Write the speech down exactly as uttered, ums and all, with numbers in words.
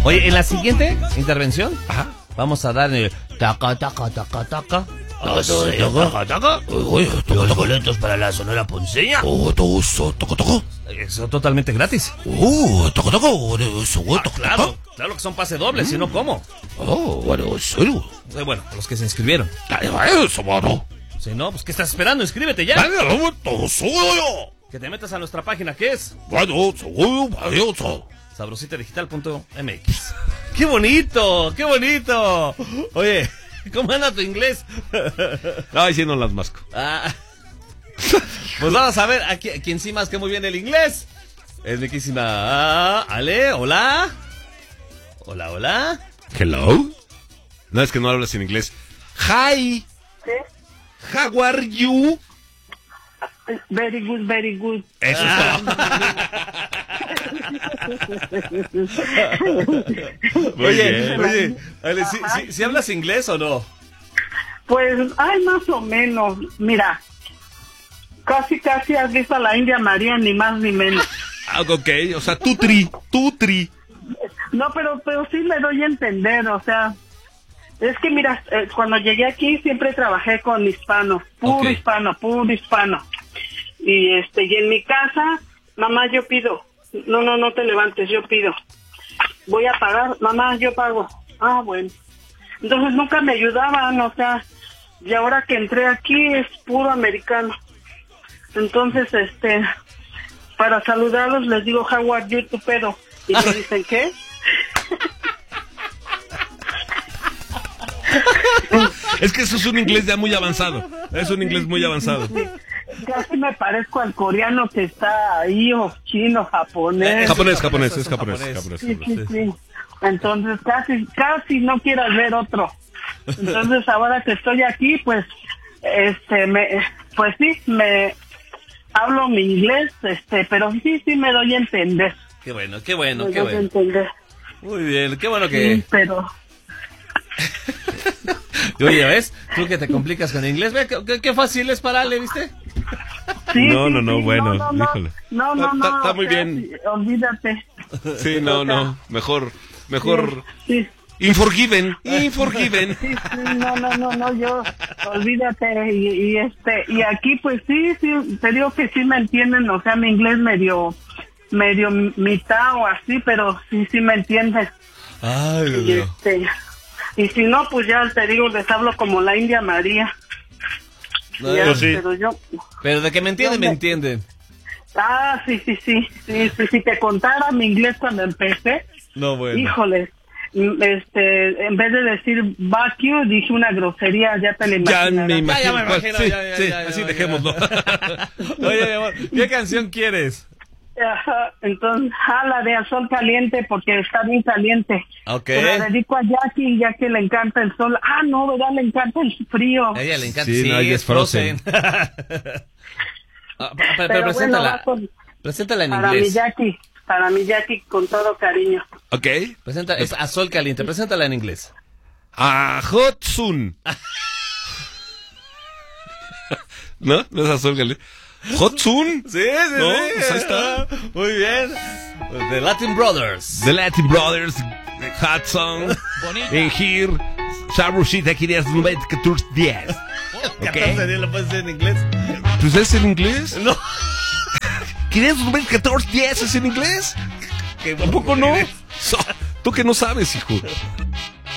Oye, en la siguiente intervención, Ajá. vamos a dar el taca, taca, taca, taca. Ah, sí, taca, taca. Uy, toco, Los toco. boletos para la Sonora Ponceña. Oh, toco, so, toco, toco. Eso totalmente gratis. Oh, toco, toco. Eso, Ah, toco, claro, toco. claro que son pase dobles, si no, ¿cómo? Oh, bueno, serio. Eh, Bueno, los que se inscribieron. Dale, vaya, eso, mano. Si no, pues ¿qué estás esperando? Inscríbete ya. Dale, vamos, todo suyo. Que te metas a nuestra página, que es Bueno, seguro, vaya, eso. sabrosita digital punto m x. ¡Qué bonito! ¡Qué bonito! Oye, ¿cómo anda tu inglés? Ay, sí, no las masco. Ah, pues vamos a ver a qui- quién sí más que muy bien el inglés. Es riquísima. Ah, Ale, hola. Hola, hola. Hello. No, es que no hablas en inglés. Hi. ¿Sí? How are you? Very good, very good. Eso es todo. Muy Oye, bien. oye, Ale, ¿sí, sí, sí hablas inglés o no? Pues, ay, más o menos. Mira, casi, casi has visto a la India María, ni más ni menos. Ah, ok, o sea, tutri, tutri. No, pero, pero sí me doy a entender, o sea, es que mira, eh, cuando llegué aquí siempre trabajé con hispanos, puro Ok. hispano, puro hispano. Y este, y en mi casa, mamá, yo pido. No, no, no te levantes, yo pido. Voy a pagar, mamá, yo pago. Ah, bueno. Entonces nunca me ayudaban, o sea, y ahora que entré aquí es puro americano. Entonces, este, para saludarlos les digo, how are you, tu pedo. Y me dicen, ¿qué? Es que eso es un inglés ya muy avanzado. Es un inglés muy avanzado. Casi me parezco al coreano que está ahí, o chino, japonés. Japonés, japonés, Eso es es japonés, japonés. japonés. Sí, japonés. sí, sí. Entonces casi, casi no quiero ver otro. Entonces ahora que estoy aquí, pues, este, me, pues sí, me hablo mi inglés, este, pero sí, sí me doy a entender. Qué bueno, qué bueno, Me qué doy a bueno. entender. Muy bien, qué bueno Sí, que... pero Oye, ¿ves? Tú que te complicas con inglés. Ve, qué, qué- qué fácil es para Ale, ¿viste? sí, No, sí, no, no, sí, bueno, no, no, híjole. no, no, Está- no, está o muy sea, bien. sí, olvídate. Sí, no, no, mejor, mejor. Sí, Inforgiven, inforgiven. sí, sí, no, no, no, no, yo, olvídate, y, y este, y aquí pues sí, sí, te digo que sí me entienden, o sea, mi inglés medio, medio mitad o así, pero sí, sí me entienden, Ay, Dios y mío. este, y si no, pues ya te digo, les hablo como la India María, No, ya, pues sí. pero yo, Pero de que me entienden, Yo me me- entienden. ah, sí, sí, sí, sí, sí, si te contara mi inglés cuando empecé, No, bueno. híjole, este, en vez de decir fuck you, dije una grosería, ya te la Ya imaginarás. me imagino. Ah, ya me cuál- imagino, sí, ya, ya, sí, ya, ya, así ya. dejémoslo. Oye, mi amor, ¿qué canción quieres? Ajá, entonces, jala de a sol caliente porque está bien caliente. Ok. Se la dedico a Jackie, ya que le encanta el sol. Ah, no, ¿verdad? Le encanta el frío. A ella le encanta. Sí, Sí, no, ella es es Frozen. Frozen. Ah, pero, pero Pero preséntala. bueno, va con- Preséntala en para mi inglés. Jackie, para mi Jackie con todo cariño. Ok. Presenta, es a sol caliente. Preséntala en inglés. A Hot Sun. ¿No? ¿No es azul caliente? ¿Hot Sun? Sí, sí, No, sí. pues ahí está. Muy bien. The Latin Brothers. The Latin Brothers, Hot Song, en here, Sabrosita quinientos noventa y cuatro diez. catorce días lo puedes decir en inglés. ¿Pues es en inglés? No. quinientos noventa y cuatro diez es en inglés. ¿Qué ¿Tampoco no? So- ¿Tú que no sabes, hijo?